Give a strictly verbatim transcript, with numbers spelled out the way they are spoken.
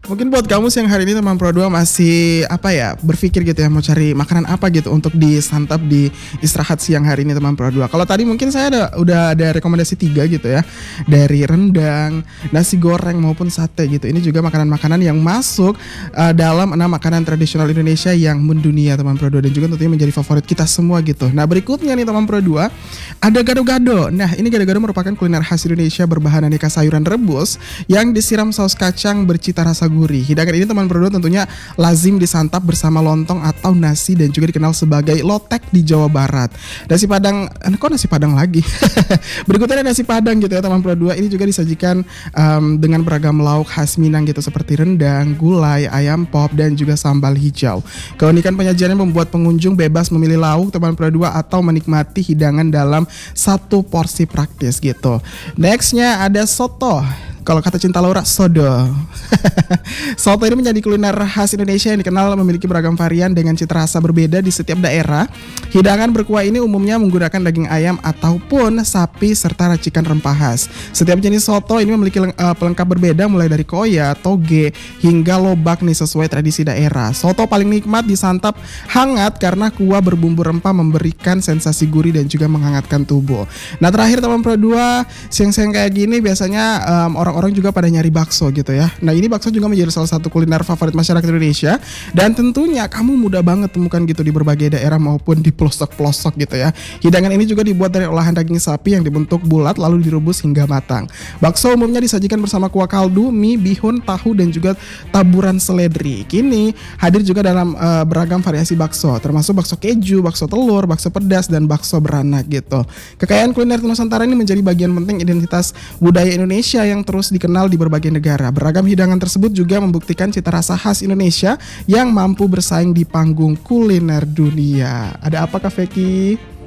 Mungkin buat kamu siang hari ini teman Pro dua masih apa ya, berpikir gitu ya mau cari makanan apa gitu untuk disantap di istirahat siang hari ini teman Pro dua. Kalau tadi mungkin saya ada udah ada rekomendasi tiga gitu ya. Dari rendang, nasi goreng maupun sate gitu. Ini juga makanan-makanan yang masuk uh, dalam enam makanan tradisional Indonesia yang mendunia teman Pro dua dan juga tentunya menjadi favorit kita semua gitu. Nah, berikutnya nih teman Pro dua, ada gado-gado. Nah, ini gado-gado merupakan kuliner khas Indonesia berbahan aneka sayuran rebus yang disiram saus kacang bercita rasa gurih. Hidangan ini teman Pro dua tentunya lazim disantap bersama lontong atau nasi dan juga dikenal sebagai lotek di Jawa Barat. Nasi Padang, eh, kok nasi Padang lagi? Berikutnya ada nasi Padang gitu ya teman Pro dua. Ini juga disajikan um, dengan beragam lauk khas Minang gitu seperti rendang, gulai, ayam pop dan juga sambal hijau. Keunikan penyajiannya membuat pengunjung bebas memilih lauk teman Pro dua atau menikmati hidangan dalam satu porsi praktis gitu. Nextnya ada soto. Kalau kata cinta Laura, sodo. Soto ini menjadi kuliner khas Indonesia yang dikenal memiliki beragam varian dengan cita rasa berbeda di setiap daerah. Hidangan berkuah ini umumnya menggunakan daging ayam ataupun sapi serta racikan rempah khas. Setiap jenis soto ini memiliki uh, pelengkap berbeda mulai dari koya, toge, hingga lobak nih sesuai tradisi daerah. Soto paling nikmat disantap hangat karena kuah berbumbu rempah memberikan sensasi gurih dan juga menghangatkan tubuh. Nah, terakhir teman Pro dua, siang-siang kayak gini biasanya um, orang orang juga pada nyari bakso gitu ya. Nah, ini bakso juga menjadi salah satu kuliner favorit masyarakat Indonesia dan tentunya kamu mudah banget temukan gitu di berbagai daerah maupun di pelosok-pelosok gitu ya. Hidangan ini juga dibuat dari olahan daging sapi yang dibentuk bulat lalu direbus hingga matang. Bakso umumnya disajikan bersama kuah kaldu, mie, bihun, tahu dan juga taburan seledri. Kini hadir juga dalam uh, beragam variasi bakso, termasuk bakso keju, bakso telur, bakso pedas dan bakso beranak gitu. Kekayaan kuliner Nusantara ini menjadi bagian penting identitas budaya Indonesia yang terus dikenal di berbagai negara. Beragam hidangan tersebut juga membuktikan cita rasa khas Indonesia yang mampu bersaing di panggung kuliner dunia. Ada apa Kak Feki?